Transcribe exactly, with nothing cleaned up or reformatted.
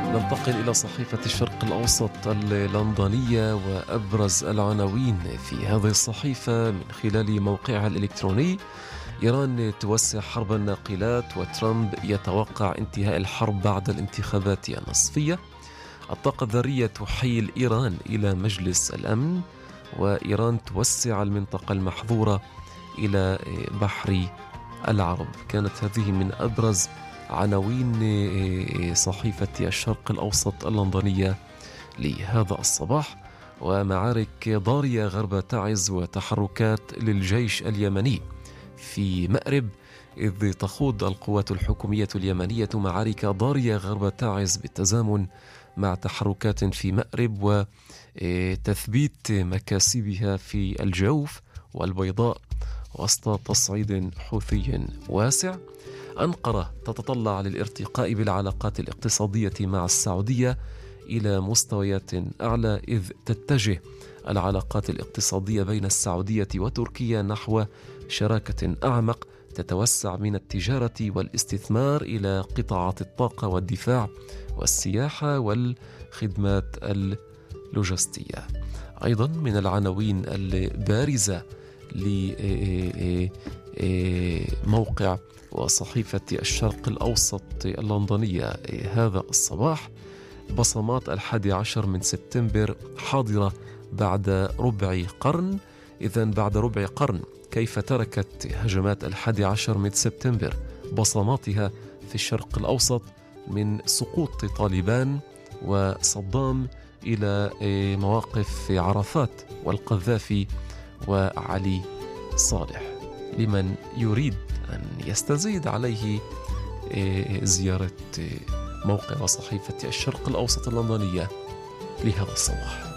ننتقل إلى صحيفة الشرق الأوسط اللندنية وأبرز العناوين في هذه الصحيفة من خلال موقعها الإلكتروني. إيران توسع حرب الناقلات وترامب يتوقع انتهاء الحرب بعد الانتخابات النصفية. الطاقة الذرية تحيل إيران إلى مجلس الأمن، وإيران توسع المنطقة المحظورة إلى بحر العرب. كانت هذه من أبرز عناوين صحيفة الشرق الأوسط اللندنية لهذا الصباح. ومعارك ضارية غرب تعز وتحركات للجيش اليمني في مأرب، إذ تخوض القوات الحكومية اليمنية معارك ضارية غرب تعز بالتزامن مع تحركات في مأرب وتثبيت مكاسبها في الجوف والبيضاء وسط تصعيد حوثي واسع. أنقرة تتطلع للارتقاء بالعلاقات الاقتصادية مع السعودية إلى مستويات أعلى، إذ تتجه العلاقات الاقتصادية بين السعودية وتركيا نحو شراكة أعمق تتوسع من التجارة والاستثمار إلى قطاعات الطاقة والدفاع والسياحة والخدمات اللوجستية. أيضا من العناوين البارزة لموقع وصحيفة الشرق الأوسط اللندنية هذا الصباح: بصمات الحادي عشر من سبتمبر حاضرة بعد ربع قرن. إذن بعد ربع قرن كيف تركت هجمات الحادي عشر من سبتمبر بصماتها في الشرق الأوسط، من سقوط طالبان وصدام إلى مواقف عرفات والقذافي وعلي صالح. لمن يريد أن يستزيد عليه زيارة موقع وصحيفة الشرق الأوسط اللندنية لهذا الصباح.